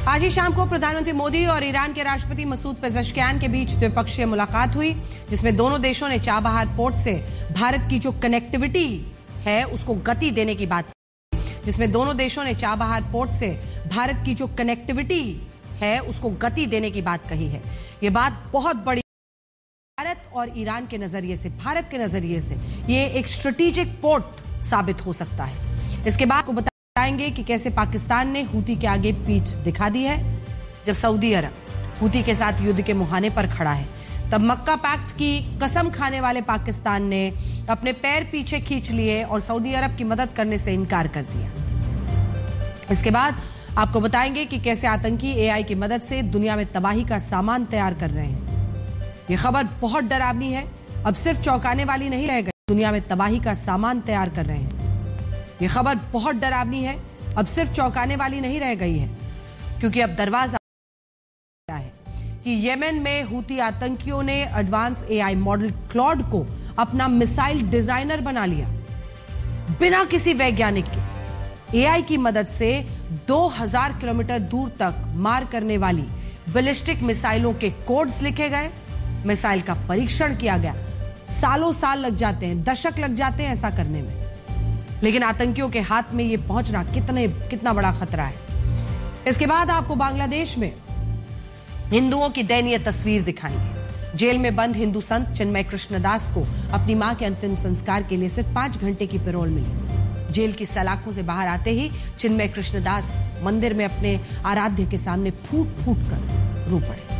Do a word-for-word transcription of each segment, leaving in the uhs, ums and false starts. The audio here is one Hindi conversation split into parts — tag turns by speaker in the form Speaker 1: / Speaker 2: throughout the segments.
Speaker 1: आज ही शाम को प्रधानमंत्री मोदी और ईरान के राष्ट्रपति मसूद पेज़ेश्कियान के बीच द्विपक्षीय मुलाकात हुई, जिसमें दोनों देशों ने चाबहार पोर्ट से भारत की जो कनेक्टिविटी है उसको गति देने की बात जिसमें दोनों देशों ने चाबहार पोर्ट से भारत की जो कनेक्टिविटी है उसको गति देने की बात कही है। ये बात बहुत बड़ी भारत और ईरान के नजरिए से, भारत के नजरिए से ये एक स्ट्रेटेजिक पोर्ट साबित हो सकता है। इसके बाद को बताएंगे कि कैसे पाकिस्तान ने हूती के आगे पीठ दिखा दी है। जब सऊदी अरब हूती के साथ युद्ध के मुहाने पर खड़ा है, तब मक्का पैक्ट की कसम खाने वाले पाकिस्तान ने अपने पैर पीछे खींच लिए और सऊदी अरब की मदद करने से इनकार कर दिया। इसके बाद आपको बताएंगे कि कैसे आतंकी एआई की मदद से दुनिया में तबाही का सामान तैयार कर रहे हैं। यह खबर बहुत डरावनी है, अब सिर्फ चौंकाने वाली नहीं रह गई, दुनिया में तबाही का सामान तैयार कर रहे हैं। यह खबर बहुत डरावनी है, अब सिर्फ चौंकाने वाली नहीं रह गई है, क्योंकि अब दरवाजा है कि येमेन में हूती आतंकियों ने एडवांस एआई मॉडल क्लॉड को अपना मिसाइल डिजाइनर बना लिया। बिना किसी वैज्ञानिक के एआई की मदद से दो हज़ार किलोमीटर दूर तक मार करने वाली बैलिस्टिक मिसाइलों के कोड्स लिखे गए, मिसाइल का परीक्षण किया गया। सालों साल लग जाते हैं, दशक लग जाते हैं ऐसा करने में, लेकिन आतंकियों के हाथ में यह पहुंचना कितने कितना बड़ा खतरा है। इसके बाद आपको बांग्लादेश में हिंदुओं की दयनीय तस्वीर दिखाएंगे। जेल में बंद हिंदू संत चिन्मय कृष्णदास को अपनी मां के अंतिम संस्कार के लिए सिर्फ पांच घंटे की पैरोल मिली। जेल की सलाखों से बाहर आते ही चिन्मय कृष्णदास मंदिर में अपने आराध्य के सामने फूट फूट कर रो पड़े।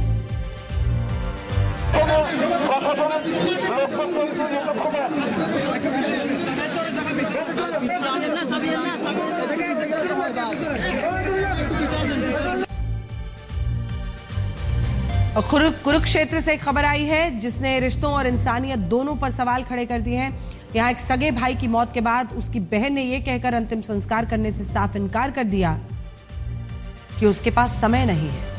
Speaker 1: और कुरुक्षेत्र से एक खबर आई है जिसने रिश्तों और इंसानियत दोनों पर सवाल खड़े कर दिए हैं। यहां एक सगे भाई की मौत के बाद उसकी बहन ने यह कहकर अंतिम संस्कार करने से साफ इनकार कर दिया कि उसके पास समय नहीं है।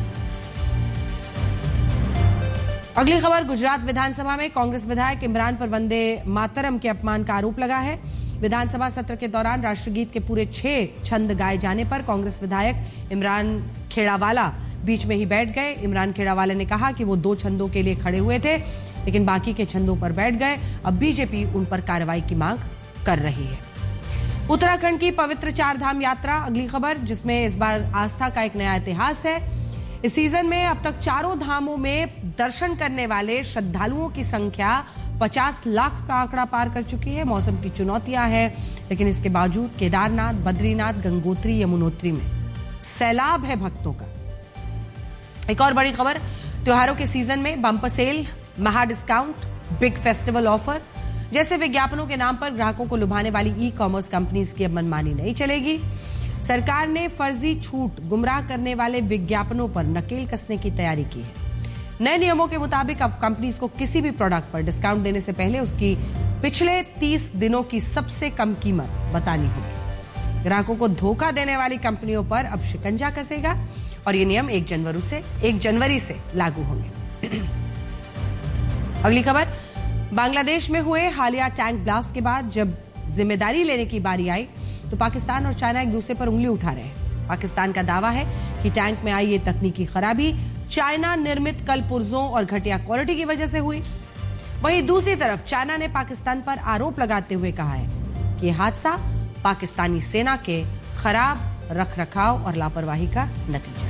Speaker 1: अगली खबर, गुजरात विधानसभा में कांग्रेस विधायक इमरान पर वंदे मातरम के अपमान का आरोप लगा है। विधानसभा सत्र के दौरान राष्ट्रगीत के पूरे छह छंद गाए जाने पर कांग्रेस विधायक इमरान खेड़ावाला बीच में ही बैठ गए। इमरान खेड़ावाला ने कहा कि वो दो छंदों के लिए खड़े हुए थे, लेकिन बाकी के छंदों पर बैठ गए। अब बीजेपी उन पर कार्रवाई की मांग कर रही है। उत्तराखंड की पवित्र चार धाम यात्रा, अगली खबर, जिसमें इस बार आस्था का एक नया इतिहास है। इस सीजन में अब तक चारों धामों में दर्शन करने वाले श्रद्धालुओं की संख्या पचास लाख का आंकड़ा पार कर चुकी है। मौसम की चुनौतियां हैं, लेकिन इसके बावजूद केदारनाथ, बद्रीनाथ, गंगोत्री, यमुनोत्री में सैलाब है भक्तों का। एक और बड़ी खबर, त्योहारों के सीजन में बम्पर सेल, महा डिस्काउंट, बिग फेस्टिवल ऑफर जैसे विज्ञापनों के नाम पर ग्राहकों को लुभाने वाली ई कॉमर्स कंपनीज की अब मनमानी नहीं चलेगी। सरकार ने फर्जी छूट, गुमराह करने वाले विज्ञापनों पर नकेल कसने की तैयारी की है। नए नियमों के मुताबिक अब कंपनीज को किसी भी प्रोडक्ट पर डिस्काउंट देने से पहले उसकी पिछले तीस दिनों की सबसे कम कीमत बतानी होगी। ग्राहकों को धोखा देने वाली कंपनियों पर अब शिकंजा कसेगा और ये नियम एक जनवरी से एक जनवरी से लागू होंगे। अगली खबर, बांग्लादेश में हुए हालिया टैंक ब्लास्ट के बाद जब जिम्मेदारी लेने की बारी आई तो पाकिस्तान और चाइना एक दूसरे पर उंगली उठा रहे हैं। पाकिस्तान का दावा है कि टैंक में आई ये तकनीकी खराबी चाइना निर्मित कल पुर्जों और घटिया क्वालिटी की वजह से हुई। वहीं दूसरी तरफ चाइना ने पाकिस्तान पर आरोप लगाते हुए कहा है कि यह हादसा पाकिस्तानी सेना के खराब रखरखाव और लापरवाही का नतीजा है।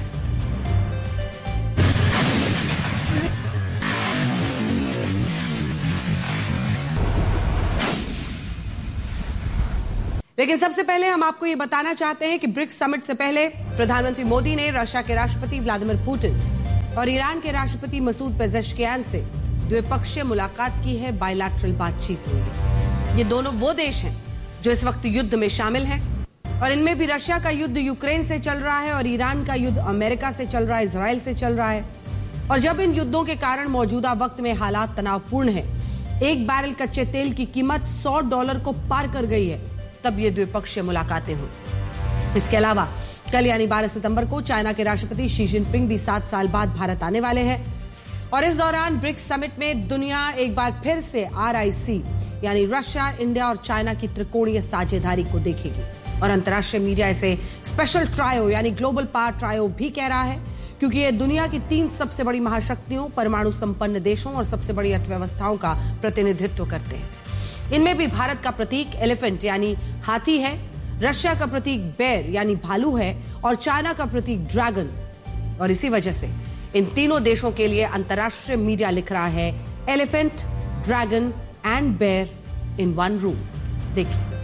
Speaker 1: लेकिन सबसे पहले हम आपको ये बताना चाहते हैं कि ब्रिक्स समिट से पहले प्रधानमंत्री मोदी ने रशिया के राष्ट्रपति व्लादिमीर पुतिन और ईरान के राष्ट्रपति मसूद पेज़ेश्कियान से द्विपक्षीय मुलाकात की है, बायलैटरल बातचीत हुई है। ये दोनों वो देश हैं जो इस वक्त युद्ध में शामिल हैं और इनमें भी रशिया का युद्ध यूक्रेन से चल रहा है और ईरान का युद्ध अमेरिका से चल रहा है, इजराइल से चल रहा है। और जब इन युद्धों के कारण मौजूदा वक्त में हालात तनावपूर्ण है, एक बैरल कच्चे तेल की कीमत सौ डॉलर को पार कर गई है, तब ये द्विपक्षीय मुलाकातें हुई। इसके अलावा कल यानी बारह सितंबर को चाइना के राष्ट्रपति शी जिनपिंग भी सात साल बाद भारत आने वाले हैं और इस दौरान ब्रिक्स समिट में दुनिया एक बार फिर से आर आई सी यानी रशिया, इंडिया और चाइना की त्रिकोणीय साझेदारी को देखेगी। और अंतर्राष्ट्रीय मीडिया इसे स्पेशल ट्रायो यानी ग्लोबल पावर ट्रायो भी कह रहा है, क्योंकि ये दुनिया की तीन सबसे बड़ी महाशक्तियों, परमाणु संपन्न देशों और सबसे बड़ी अर्थव्यवस्थाओं का प्रतिनिधित्व करते हैं। इनमें भी भारत का प्रतीक एलिफेंट यानी हाथी है, रशिया का प्रतीक बेर यानी भालू है और चाइना का प्रतीक ड्रैगन। और इसी वजह से इन तीनों देशों के लिए अंतर्राष्ट्रीय मीडिया लिख रहा है एलिफेंट, ड्रैगन एंड बेर इन वन रूम। देखिए।